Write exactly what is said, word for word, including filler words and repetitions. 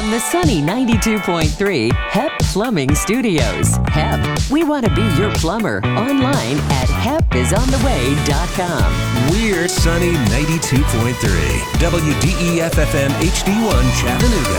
From the sunny ninety-two point three H E P Plumbing Studios. H E P, we want to be your plumber. Online at hep is on the way dot com. We're sunny ninety-two point three W D E F F M H D one Chattanooga.